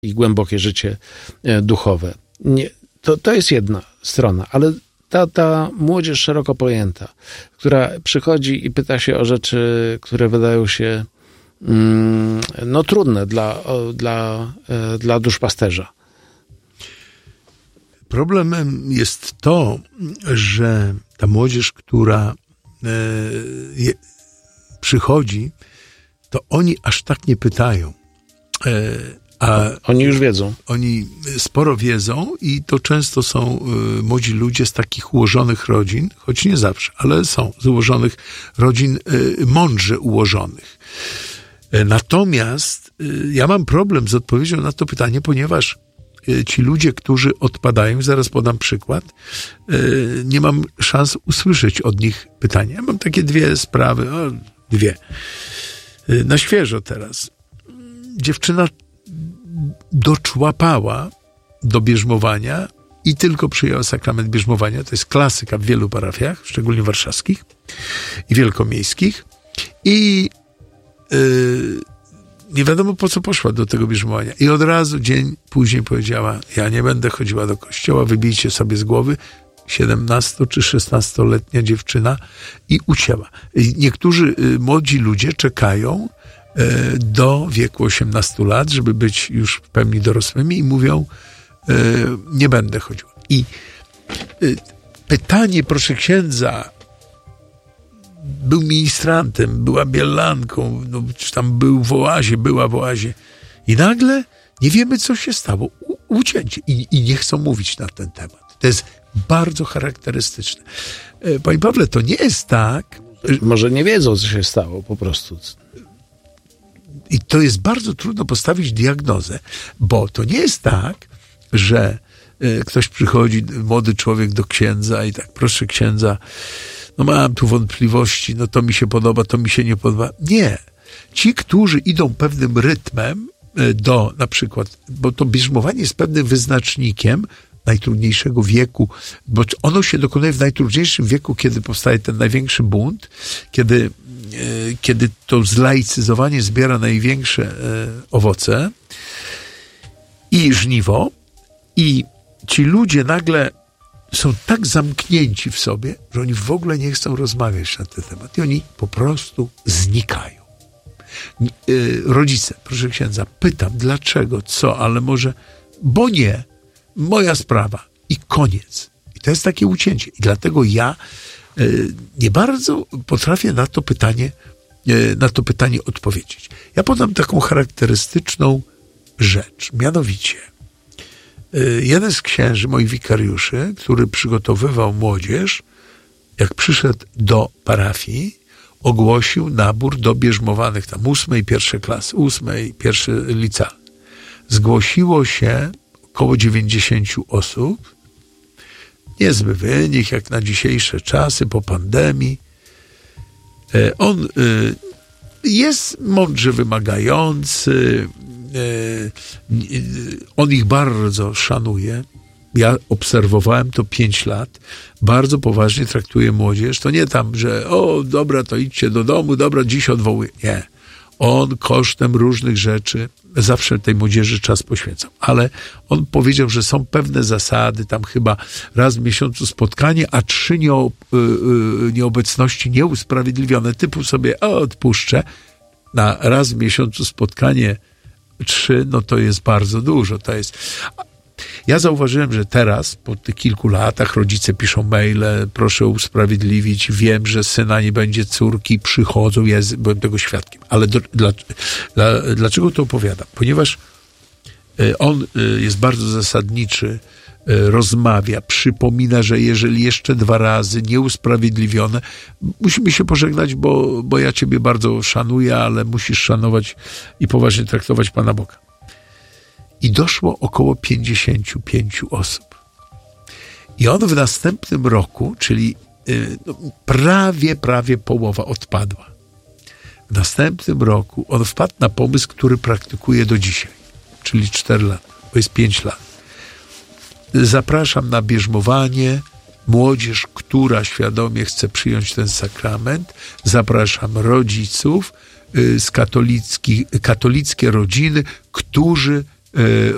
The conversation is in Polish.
i głębokie życie duchowe. Nie, to jest jedna strona, ale ta młodzież szeroko pojęta, która przychodzi i pyta się o rzeczy, które wydają się trudne dla duszpasterza. Problemem jest to, że ta młodzież, która przychodzi, to oni aż tak nie pytają. A oni już wiedzą. Oni sporo wiedzą i to często są młodzi ludzie z takich ułożonych rodzin, choć nie zawsze, ale są z ułożonych rodzin, mądrze ułożonych. Natomiast ja mam problem z odpowiedzią na to pytanie, ponieważ ci ludzie, którzy odpadają, zaraz podam przykład, nie mam szans usłyszeć od nich pytania. Ja mam takie dwie sprawy, na świeżo teraz. Dziewczyna doczłapała do bierzmowania i tylko przyjęła sakrament bierzmowania. To jest klasyka w wielu parafiach, szczególnie warszawskich i wielkomiejskich. I nie wiadomo po co poszła do tego bierzmowania. I od razu dzień później powiedziała, ja nie będę chodziła do kościoła, wybijcie sobie z głowy. 17 czy 16-letnia dziewczyna i ucięła. I niektórzy młodzi ludzie czekają do wieku 18 lat, żeby być już w pełni dorosłymi i mówią, nie będę chodził. I pytanie, proszę księdza, był ministrantem, była bielanką, czy tam był w oazie, była w oazie i nagle nie wiemy, co się stało. Ucięcie. I nie chcą mówić na ten temat. To jest bardzo charakterystyczne. Panie Pawle, to nie jest tak... Może nie wiedzą, co się stało po prostu. I to jest bardzo trudno postawić diagnozę, bo to nie jest tak, że ktoś przychodzi, młody człowiek do księdza i tak, proszę księdza, mam tu wątpliwości, to mi się podoba, to mi się nie podoba. Nie. Ci, którzy idą pewnym rytmem do, na przykład, bo to bierzmowanie jest pewnym wyznacznikiem najtrudniejszego wieku, bo ono się dokonuje w najtrudniejszym wieku, kiedy powstaje ten największy bunt, kiedy to zlaicyzowanie zbiera największe owoce i żniwo, i ci ludzie nagle są tak zamknięci w sobie, że oni w ogóle nie chcą rozmawiać na ten temat i oni po prostu znikają. Rodzice, proszę księdza, pytam, dlaczego, co, ale może, bo nie, moja sprawa i koniec. I to jest takie ucięcie. I dlatego ja nie bardzo potrafię na to pytanie odpowiedzieć. Ja podam taką charakterystyczną rzecz, mianowicie jeden z księży, moich wikariuszy, który przygotowywał młodzież, jak przyszedł do parafii, ogłosił nabór do bierzmowanych, tam 8. pierwsze klasy, 8. pierwszy liceum. Zgłosiło się około 90 osób. Niezły wynik, jak na dzisiejsze czasy, po pandemii. On jest mądrze wymagający, on ich bardzo szanuje. Ja obserwowałem to 5 lat. Bardzo poważnie traktuje młodzież. To nie tam, że dobra, to idźcie do domu, dobra, dziś odwołuję. Nie. On kosztem różnych rzeczy zawsze tej młodzieży czas poświęcał. Ale on powiedział, że są pewne zasady, tam chyba raz w miesiącu spotkanie, a 3 nieobecności nieusprawiedliwione. Typu sobie odpuszczę. Na raz w miesiącu spotkanie 3, to jest bardzo dużo. To jest... Ja zauważyłem, że teraz, po tych kilku latach, rodzice piszą maile, proszę usprawiedliwić, wiem, że syna nie będzie, córki przychodzą, ja byłem tego świadkiem. Ale dlaczego to opowiadam? Ponieważ on jest bardzo zasadniczy, rozmawia, przypomina, że jeżeli jeszcze 2 razy nieusprawiedliwione, musimy się pożegnać, bo ja ciebie bardzo szanuję, ale musisz szanować i poważnie traktować Pana Boga. I doszło około 55 osób. I on w następnym roku, czyli prawie połowa odpadła. W następnym roku on wpadł na pomysł, który praktykuje do dzisiaj, czyli 4 lata, to jest 5 lat. Zapraszam na bierzmowanie młodzież, która świadomie chce przyjąć ten sakrament. Zapraszam rodziców z katolickie rodziny, którzy